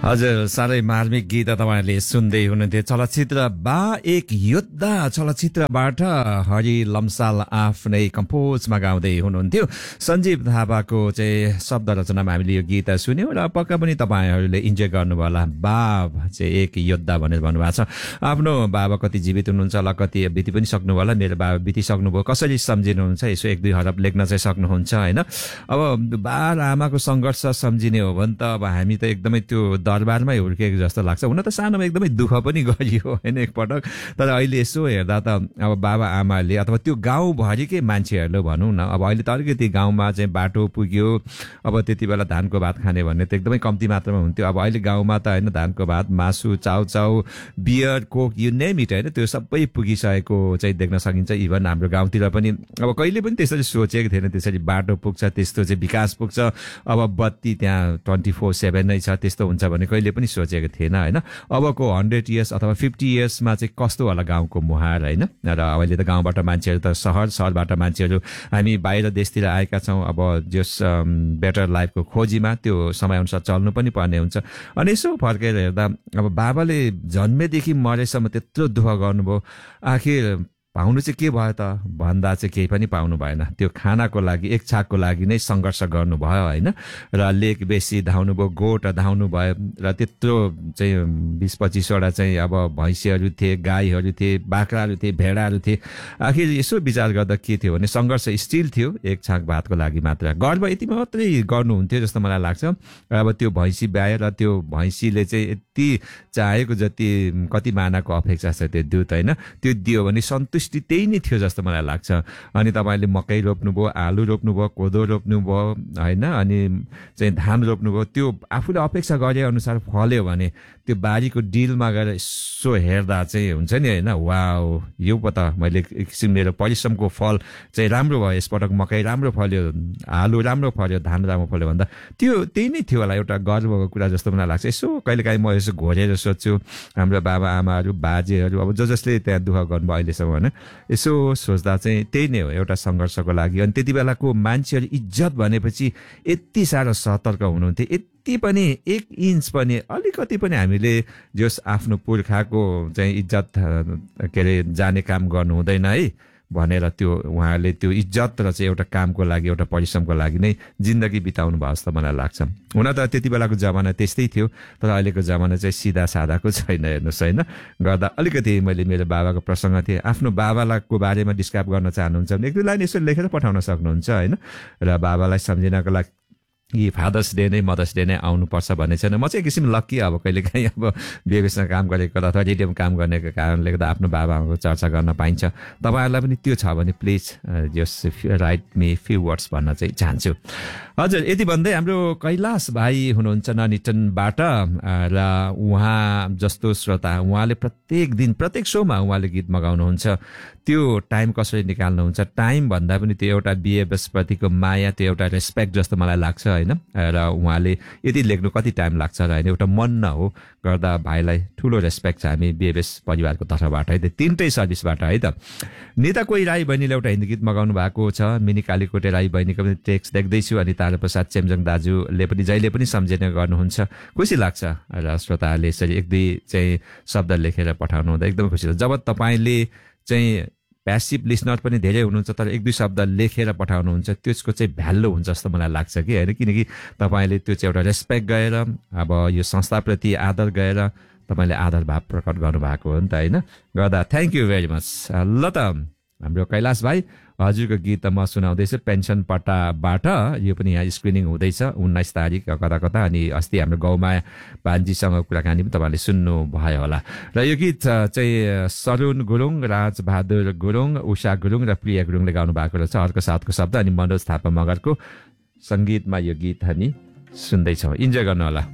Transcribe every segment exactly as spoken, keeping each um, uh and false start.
हजुर साह्रै मार्मिक गीत तपाईहरुले सुन्दै हुनुहुन्थ्यो। चलचित्र बा एक योद्धा चलचित्रबाट हरि लम्साल आफ्नै कम्पोजमा गाउँदै हुनुहुन्थ्यो। सञ्जीव थापाको चाहिँ शब्द रचनामा हामीले यो गीत सुन्यौं र पक्का पनि तपाईहरुले इन्जोय गर्नुभयो होला। बाब चाहिँ एक योद्धा भनेर भन्नुभएको छ। आफ्नो बाबा कति जीवित हुनुहुन्छ होला, कति बिति पनि सक्नुभयो होला। मेरो बाबा बितिसक्नुभयो, कसरी सम्झिनुहुन्छ यसो एक दुई हरफ लेख्न चाहिँ सक्नुहुन्छ हैन। अब बा र आमाको संघर्ष सम्झिने हो भने त अब हामी त एकदमै त्यो दरबारमै हुर्केको जस्तो लाग्छ। हुन त सानोमा एकदमै दुःख पनि गरियो हैन एकपटक, तर अहिले यसो हेर्दा त अब बाबा आमाले अथवा त्यो गाउँभरिकै मान्छेहरूले भनौँ न, अब अहिले त अलिकति गाउँमा चाहिँ बाटो पुग्यो, अब त्यति बेला धानको भात खाने भन्ने त एकदमै कम्ती मात्रामा हुन्थ्यो। अब अहिले गाउँमा त हैन धानको भात, मासु, chow chow, beer, Coke, you name it हैन, त्यो सबै पुगिसकेको चाहिँ देख्न सकिन्छ। इभन हाम्रो गाउँतिर पनि अब कहिले पनि त्यसरी सोचेको थिएन त्यसरी बाटो पुग्छ, त्यस्तो चाहिँ विकास पुग्छ, अब बत्ती त्यहाँ ट्वेन्टी फोर सेभेन नै छ, त्यस्तो हुन्छ भने कहिले पनि सोचेको थिएन हैन। अबको हन्ड्रेड इयर्स अथवा फिफ्टी इयर्समा चाहिँ कस्तो होला गाउँको मुहार हैन। र अहिले त गाउँबाट मान्छेहरू त सहर, सहरबाट मान्छेहरू हामी बाहिर देशतिर आएका छौँ। अब जस बेटर लाइफको खोजीमा त्यो समयअनुसार चल्नु पनि पर्ने हुन्छ। अनि यसो फर्केर हेर्दा अब बाबाले जन्मेदेखि मरेसम्म त्यत्रो दुःख गर्नुभयो, आखिर पाउनु चाहिँ के भयो त भन्दा चाहिँ केही पनि पाउनु भएन। त्यो खानाको लागि, एक छाकको लागि नै सङ्घर्ष गर्नुभयो हैन। र लेक बेसी धाउनु भयो, गोठ धाउनु भयो, र त्यत्रो चाहिँ बिस पच्चिसवटा चाहिँ अब भैँसीहरू थिए, गाईहरू थिए, बाख्राहरू थिए, भेडाहरू थिए। आखिर यसो विचार गर्दा के थियो भने सङ्घर्ष स्टिल थियो, एक छाक भातको लागि मात्र। गर्व यति मात्रै गर्नुहुन्थ्यो जस्तो मलाई लाग्छ। र अब त्यो भैँसी ब्याएर त्यो भैँसीले चाहिँ यति चाहेको जति कति मानाको अपेक्षा छ त्यो दुध हैन, त्यो दियो भने सन्तुष्ट त्यही नै थियो जस्तो मलाई लाग्छ। अनि तपाईँले मकै रोप्नुभयो, आलु रोप्नुभयो, कोदो रोप्नुभयो होइन, अनि चाहिँ धान रोप्नुभयो, त्यो आफूले अपेक्षा गरे अनुसार फल्यो भने त्यो बारीको डिलमा गएर यसो हेर्दा चाहिँ हुन्छ नि होइन, वाउ यो पो त मैले एक किसिम मेरो परिश्रमको फल चाहिँ राम्रो भयो, यसपटक मकै राम्रो फल्यो, आलु राम्रो फल्यो, धान राम्रो फल्यो भन्दा त्यो त्यही नै थियो होला एउटा गर्वको कुरा जस्तो मलाई लाग्छ। यसो कहिलेकाहीँ म यसो घोरेर सोध्छु हाम्रो बाबा आमाहरू, बाजेहरू, अब जो जसले त्यहाँ दुःख गर्नुभयो अहिलेसम्म होइन, यसो सोच्दा चाहिँ त्यही नै हो एउटा सङ्घर्षको लागि। अनि त्यति बेलाको मान्छेहरू इज्जत भनेपछि यति साह्रो सतर्क हुनुहुन्थ्यो, यति पनि एक इन्च पनि अलिकति पनि हामीले जस आफ्नो पुर्खाको चाहिँ इज्जत के अरे जाने काम गर्नु हुँदैन है भनेर त्यो उहाँले त्यो इज्जत र चाहिँ एउटा कामको लागि, एउटा परिश्रमको लागि नै जिन्दगी बिताउनु भयो जस्तो मलाई लाग्छ। हुन त त्यति बेलाको जमाना त्यस्तै थियो, तर अहिलेको जमाना चाहिँ सिधा सादाको छैन हेर्नुहोस् होइन। गर्दा अलिकति मैले मेरो बाबाको प्रसङ्ग थिएँ, आफ्नो बाबालाईको बारेमा डिस्क्राइब गर्न चाहनुहुन्छ भने एक दुई लाइन यसो लेखेर पठाउन सक्नुहुन्छ होइन। र बाबालाई सम्झिनको लागि कि फादर्स डे नै मदर्स डे नै आउनुपर्छ भन्ने छैन। म चाहिँ एक किसिम लक्की, अब कहिलेकाहीँ अब बिएबिएसमा काम गरेको अथवा रेडियोमा काम गर्नेको कारणले गर्दा आफ्नो बाबाको चर्चा गर्न पाइन्छ। तपाईँहरूलाई पनि त्यो छ भने please just right me few words भन्न चाहिँ चाहन्छु। हजुर यति भन्दै हाम्रो कैलाश भाइ हुनुहुन्छ ननिटनबाट, र उहाँ जस्तो श्रोता उहाँले प्रत्येक दिन प्रत्येक सोमा उहाँले गीत मगाउनुहुन्छ। त्यो टाइम कसरी निकाल्नुहुन्छ? टाइम भन्दा पनि त्यो एउटा बिएबिएस प्रतिको माया, त्यो एउटा रेस्पेक्ट जस्तो मलाई लाग्छ होइन। र उहाँले यति लेख्नु कति टाइम लाग्छ र होइन, एउटा मन न हो गर्दा भाइलाई ठुलो रेस्पेक्ट छ हामी बिएबिएस परिवारको तर्फबाट है त, तिनटै सर्भिसबाट है त। नेता कोही राई बहिनीले एउटा हिन्दी गीत मगाउनु भएको छ, मिनी कालीकोटे राई बहिनीको पनि टेक्स्ट देख्दैछु, अनि तारा प्रसाद चेम्जङ दाजुले पनि जहिले पनि सम्झिने गर्नुहुन्छ। खुसी लाग्छ र श्रोताहरूले यसरी एक दुई चाहिँ शब्द लेखेर पठाउनु हुँदा एकदमै खुसी लाग्छ। जब तपाईँले चाहिँ प्यासिभ लिसनर पनि धेरै हुनुहुन्छ तर एक दुई शब्द लेखेर पठाउनुहुन्छ, त्यसको चाहिँ भ्यालु हुन्छ जस्तो मलाई लाग्छ कि होइन, किनकि तपाईँले त्यो चाहिँ एउटा रेस्पेक्ट गएर अब यो संस्थाप्रति आदर गएर तपाईँले आदर भाव प्रकट गर्नुभएको हो नि त होइन। गर्दा थ्याङ्क यू भेरी मच। ल त हाम्रो कैलाश भाइ हजुरको गीत त म सुनाउँदैछु पेन्सन पट्टाबाट, यो पनि यहाँ स्क्रिनिङ हुँदैछ उन्नाइस तारिक कता कता। अनि अस्ति हाम्रो गाउँमा बान्जीसँग कुराकानी पनि तपाईँले सुन्नु भयो होला। र यो गीत चाहिँ सरुण गुरुङ, राजबहादुर गुरुङ, उषा गुरुङ र प्रिया गुरुङले गाउनु भएको रहेछ। अर्को साथको शब्द अनि मनोज थापा मगरको सङ्गीतमा यो गीत हामी सुन्दैछौँ, इन्जोय गर्नु होला।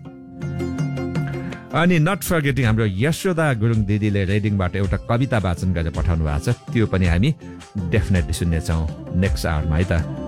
अनि नट फर्गेटिङ हाम्रो यशोदा गुरुङ दिदीले रेडिङबाट एउटा कविता वाचन गरेर पठाउनु भएको छ, त्यो पनि हामी डेफिनेटली सुन्नेछौँ नेक्स्ट आवरमा है त।